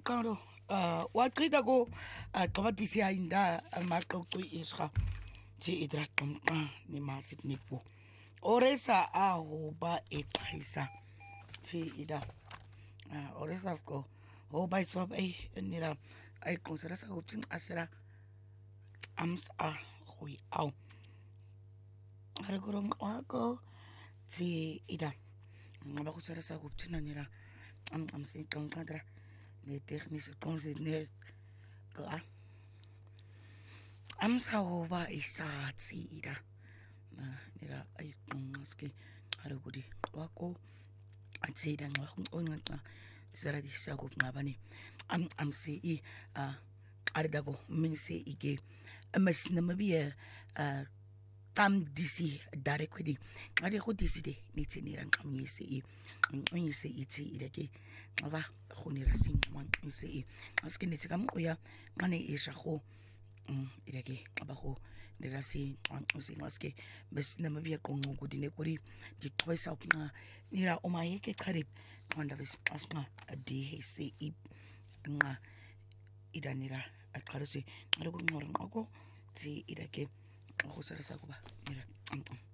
Karo, waqida ko qabatisi ainda maqoqi isha ti idraqqa ni masip nipo. Oresa ahoba eqhaisa ti ida. Oresa ko hoba iswab ay nira ay konsera sa hopting asira ams hui au. Haragurong ako ti ida. Ngaba ko sa hopting nira am sin kadra. De technische konzernet ka am sahoba isatsi ida nira ay maski harugudi wako atsida ngakung onga tsara di sago ngabani am se I ardago min se ige mas namabia kam disi dare kwedi ade ko disi de ni tinira kam yese I se iti idake ava khonira sing man se aske ni tikam oya mane isha kho idake aba kho nira se se aske bes namabia ko ngudine kuri di twice up na nira o mai ke kharib kwanda ves asma de se nga idanira atkarose ngaro ngoro ngoko ti idake khosara sakuba nira